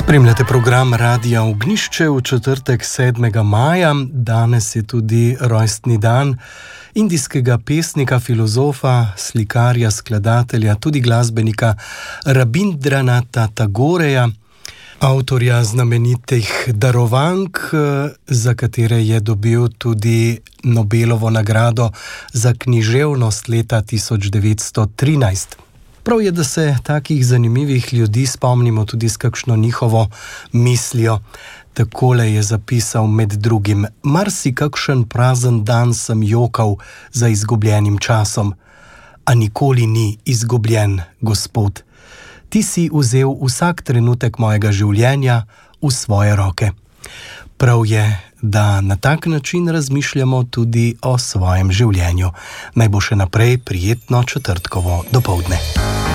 Spremljate program Radia Ognjišče v četrtek 7. maja. Danes je tudi rojstni dan indijskega pesnika, filozofa, slikarja, skladatelja, tudi glasbenika Rabindranatha Tagoreja, avtorja znamenitih darovank, za katere je dobil tudi Nobelovo nagrado za književnost leta 1913. Prav je, da se takih zanimivih ljudi spomnimo tudi s kakšno njihovo mislijo. Takole je zapisal med drugim: marsikakšen prazen dan sem jokal za izgubljenim časom, a nikoli ni izgubljen, Gospod. Ti si vzel vsak trenutek mojega življenja v svoje roke. Prav je, da na tak način razmišljamo tudi o svojem življenju. Naj bo še naprej prijetno četrtkovo dopoldne.